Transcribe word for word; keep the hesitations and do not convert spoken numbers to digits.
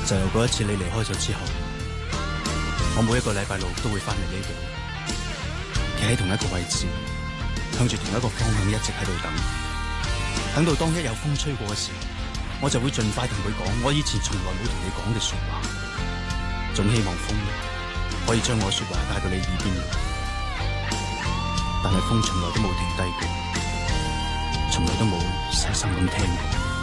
就由嗰一次你離開咗之後，我每一個禮拜六都會翻嚟呢度，企喺同一個位置，向住同一個方向一直喺度等，等到當一有風吹過嘅時候，我就會盡快同佢講我以前從來冇同你講嘅說話，總希望風可以將我說話帶到你耳邊，但係風從來都冇停低過，從來都冇細心咁聽過。